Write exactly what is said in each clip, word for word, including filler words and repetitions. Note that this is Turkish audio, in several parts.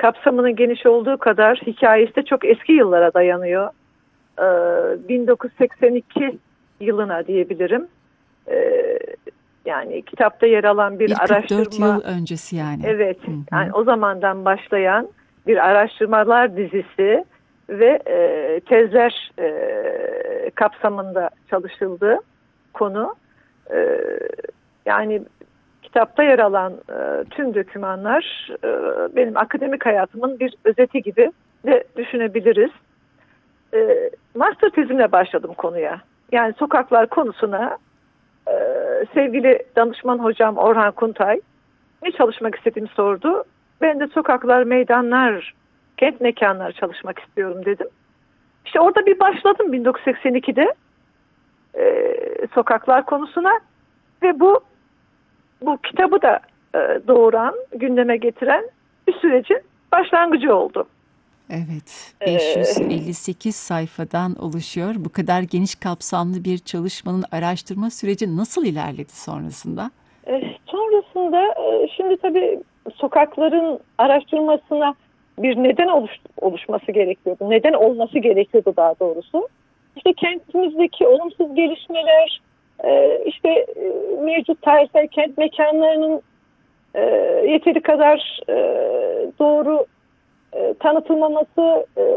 kapsamının geniş olduğu kadar hikayesi de çok eski yıllara dayanıyor. E, bin dokuz yüz seksen iki yılına diyebilirim. E, yani kitapta yer alan bir, bir kırk dört araştırma. yıl öncesi yani. Evet, Hı hı. yani o zamandan başlayan bir araştırmalar dizisi ve e, tezler e, kapsamında çalışıldığı konu. E, yani kitapta yer alan e, tüm dokümanlar e, benim akademik hayatımın bir özeti gibi de düşünebiliriz. E, master tezimle başladım konuya. Yani sokaklar konusuna e, sevgili danışman hocam Orhan Kuntay ne çalışmak istediğimi sordu. Ben de sokaklar, meydanlar, kent mekanları çalışmak istiyorum dedim. İşte orada bir başladım bin dokuz yüz seksen ikide e, sokaklar konusuna ve bu bu kitabı da e, doğuran, gündeme getiren bir sürecin başlangıcı oldu. Evet, beş yüz elli sekiz sayfadan oluşuyor. Bu kadar geniş kapsamlı bir çalışmanın araştırma süreci nasıl ilerledi sonrasında? E, sonrasında e, şimdi tabii sokakların araştırmasına bir neden oluş, oluşması gerekiyordu. Neden olması gerekiyordu daha doğrusu. İşte kentimizdeki olumsuz gelişmeler, e, işte e, mevcut tarihsel kent mekanlarının e, yeteri kadar e, doğru e, tanıtılmaması e,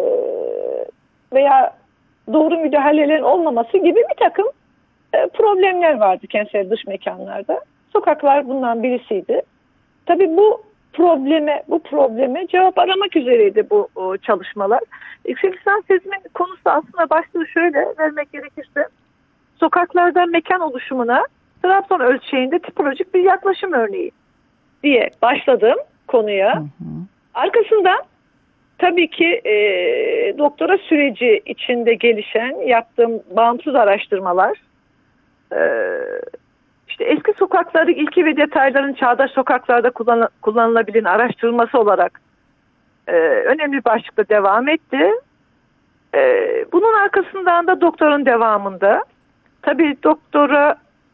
veya doğru müdahalelerin olmaması gibi bir takım e, problemler vardı kentsel dış mekanlarda. Sokaklar bundan birisiydi. Tabii bu probleme, bu probleme cevap aramak üzereydi bu o, çalışmalar. Yüksek lisans tezimin konusu aslında başlığı şöyle vermek gerekirse, sokaklardan mekan oluşumuna Trabzon ölçeğinde tipolojik bir yaklaşım örneği diye başladım konuya. Hı hı. Arkasından tabii ki e, doktora süreci içinde gelişen, yaptığım bağımsız araştırmalar, e, işte eski sokakları ilki ve detayların çağdaş sokaklarda kullan, kullanılabilen araştırılması olarak e, önemli başlıkla devam etti. E, bunun arkasından da doktorun devamında, tabii doktora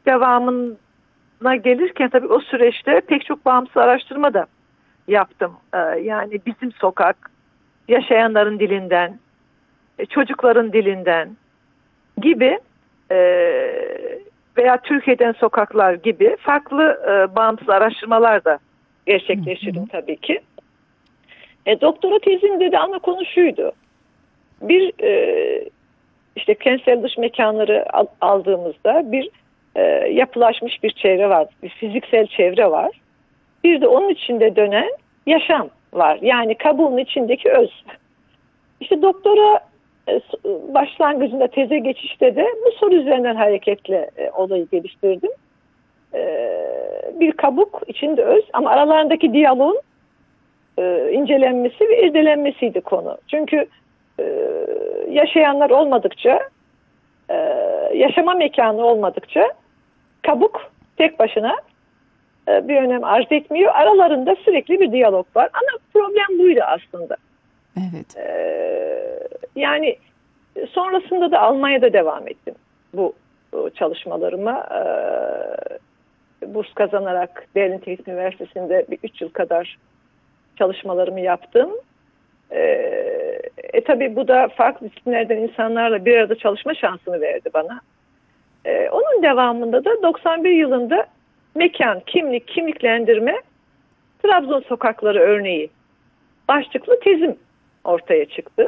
devamına gelirken tabii o süreçte pek çok bağımsız araştırma da yaptım. E, yani bizim sokak, yaşayanların dilinden, çocukların dilinden gibi e, veya Türkiye'den sokaklar gibi farklı e, bağımsız araştırmalar da gerçekleştirdim, hı hı, tabii ki. E, doktora tezimde de ana konu şuydu. Bir e, işte kentsel dış mekanları al, aldığımızda bir e, yapılaşmış bir çevre var, bir fiziksel çevre var. Bir de onun içinde dönen yaşam var. Yani kabuğun içindeki öz. İşte doktora e, başlangıcında, teze geçişte de bu soru üzerinden hareketle e, olayı geliştirdim. E, bir kabuk, içinde öz, ama aralarındaki diyaloğun e, incelenmesi ve irdelenmesiydi konu. Çünkü e, yaşayanlar olmadıkça, e, yaşama mekanı olmadıkça kabuk tek başına e, bir önem arz etmiyor. Aralarında sürekli bir diyalog var. Ana problem buydu aslında. Evet. Ee, yani sonrasında da Almanya'da devam ettim bu, bu çalışmalarıma. Ee, burs kazanarak Berlin Teknik Üniversitesi'nde bir üç yıl kadar çalışmalarımı yaptım. Ee, e tabii bu da farklı disiplinlerden insanlarla bir arada çalışma şansını verdi bana. Ee, onun devamında da doksan bir yılında mekan, kimlik, kimliklendirme, Trabzon sokakları örneği başlıklı tezim ortaya çıktı.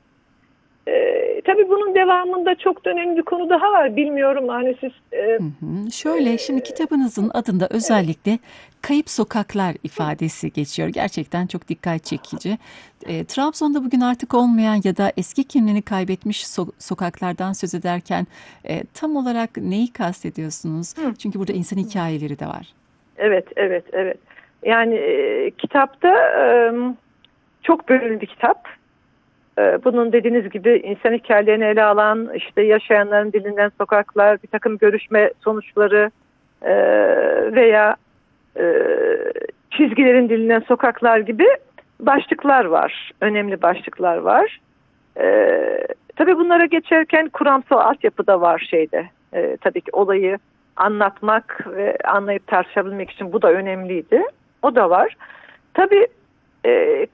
Ee, tabii bunun devamında çok da önemli bir konu daha var. Bilmiyorum hani siz... E, hı hı. Şöyle, e, şimdi kitabınızın adında özellikle evet, kayıp sokaklar ifadesi geçiyor. Gerçekten çok dikkat çekici. E, Trabzon'da bugün artık olmayan ya da eski kimliğini kaybetmiş so- sokaklardan söz ederken e, tam olarak neyi kastediyorsunuz? Hı. Çünkü burada insan hikayeleri de var. Evet, evet, evet. Yani e, kitapta... E, çok bölümlü bir kitap. Bunun dediğiniz gibi insan hikayelerini ele alan, işte yaşayanların dilinden sokaklar, bir takım görüşme sonuçları veya çizgilerin dilinden sokaklar gibi başlıklar var. Önemli başlıklar var. Tabii bunlara geçerken kuramsal altyapı da var şeyde. Tabii ki olayı anlatmak ve anlayıp tartışabilmek için bu da önemliydi. O da var. Tabii E,